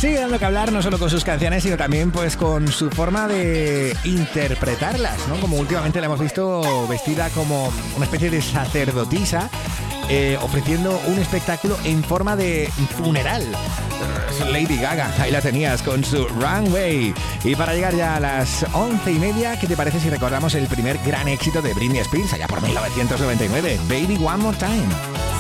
Sigue dando que hablar no solo con sus canciones, sino también pues con su forma de interpretarlas, ¿no? Como últimamente la hemos visto vestida como una especie de sacerdotisa, ofreciendo un espectáculo en forma de funeral. Lady Gaga, ahí la tenías con su Runway. Y para llegar ya a las 11:30, ¿qué te parece si recordamos el primer gran éxito de Britney Spears allá por 1999? Baby One More Time.